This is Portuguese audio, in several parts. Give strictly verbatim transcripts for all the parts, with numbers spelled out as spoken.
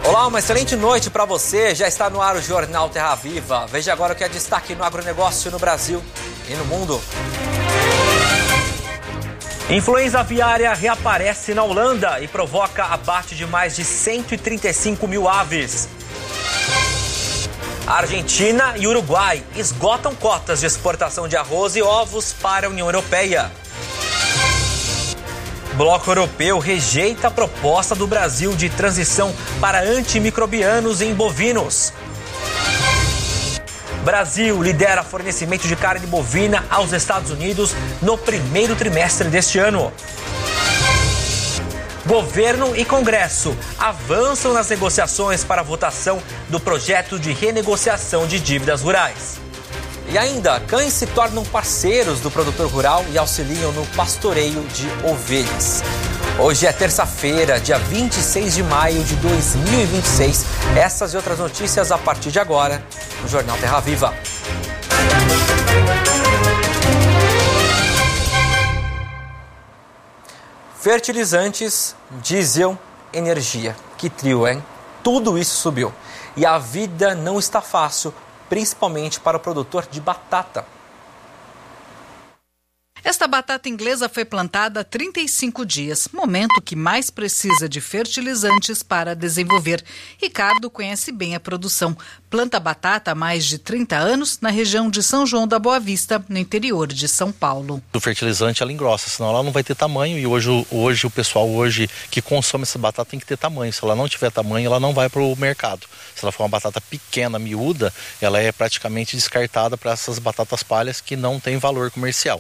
Olá, uma excelente noite para você. Já está no ar o Jornal Terra Viva. Veja agora o que é destaque no agronegócio no Brasil e no mundo. Influenza aviária reaparece na Holanda e provoca abate de mais de cento e trinta e cinco mil aves. Argentina e Uruguai esgotam cotas de exportação de arroz e ovos para a União Europeia. Bloco Europeu rejeita a proposta do Brasil de transição para antimicrobianos em bovinos. Brasil lidera fornecimento de carne bovina aos Estados Unidos no primeiro trimestre deste ano. Governo e Congresso avançam nas negociações para a votação do projeto de renegociação de dívidas rurais. E ainda, cães se tornam parceiros do produtor rural e auxiliam no pastoreio de ovelhas. Hoje é terça-feira, dia vinte e seis de maio de dois mil e vinte e seis. Essas e outras notícias a partir de agora no Jornal Terra Viva. Fertilizantes, diesel, energia. Que trio, hein? Tudo isso subiu. E a vida não está fácil, principalmente para o produtor de batata. Esta batata inglesa foi plantada há trinta e cinco dias, momento que mais precisa de fertilizantes para desenvolver. Ricardo conhece bem a produção. Planta batata há mais de trinta anos na região de São João da Boa Vista, no interior de São Paulo. O fertilizante ela engrossa, senão ela não vai ter tamanho e hoje, hoje o pessoal hoje que consome essa batata tem que ter tamanho. Se ela não tiver tamanho, ela não vai para o mercado. Se ela for uma batata pequena, miúda, ela é praticamente descartada para essas batatas palhas que não têm valor comercial.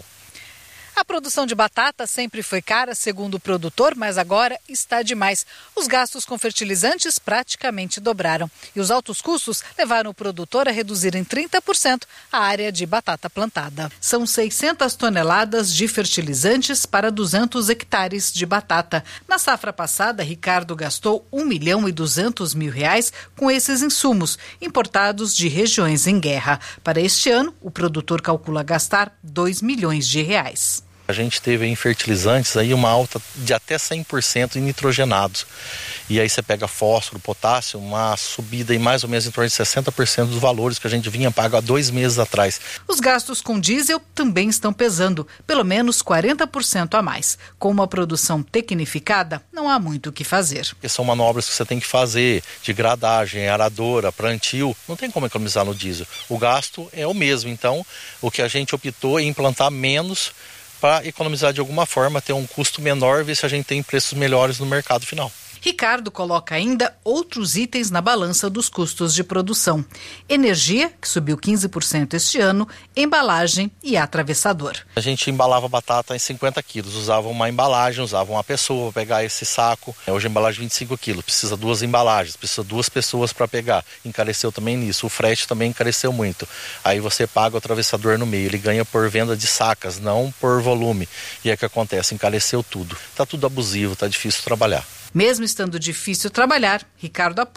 A produção de batata sempre foi cara, segundo o produtor, mas agora está demais. Os gastos com fertilizantes praticamente dobraram. E os altos custos levaram o produtor a reduzir em trinta por cento a área de batata plantada. São seiscentas toneladas de fertilizantes para duzentos hectares de batata. Na safra passada, Ricardo gastou um milhão e duzentos mil reais com esses insumos, importados de regiões em guerra. Para este ano, o produtor calcula gastar dois milhões de reais. A gente teve em fertilizantes aí uma alta de até cem por cento em nitrogenados. E aí você pega fósforo, potássio, uma subida em mais ou menos em torno de sessenta por cento dos valores que a gente vinha pago há dois meses atrás. Os gastos com diesel também estão pesando, pelo menos quarenta por cento a mais. Com uma produção tecnificada, não há muito o que fazer. Porque são manobras que você tem que fazer, de gradagem, aradora, plantio, não tem como economizar no diesel. O gasto é o mesmo, então o que a gente optou é implantar menos para economizar de alguma forma, ter um custo menor, ver se a gente tem preços melhores no mercado final. Ricardo coloca ainda outros itens na balança dos custos de produção. Energia, que subiu quinze por cento este ano, embalagem e atravessador. A gente embalava batata em cinquenta quilos, usava uma embalagem, usava uma pessoa para pegar esse saco. Hoje a embalagem vinte e cinco quilos, precisa duas embalagens, precisa duas pessoas para pegar. Encareceu também nisso, o frete também encareceu muito. Aí você paga o atravessador no meio, ele ganha por venda de sacas, não por volume. E é que acontece, encareceu tudo. Tá tudo abusivo, tá difícil trabalhar. Mesmo estando difícil trabalhar, Ricardo apoia.